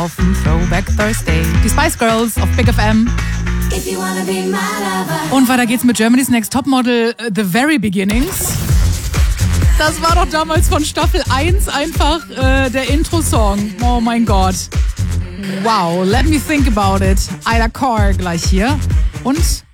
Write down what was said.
auf dem Throwback Thursday. Die Spice Girls auf Big FM. Und weiter geht's mit Germany's Next Topmodel, The Very Beginnings. Das war doch damals von Staffel 1 einfach der Intro-Song. Oh mein Gott. Wow, let me think about it. Ida Core gleich hier. Und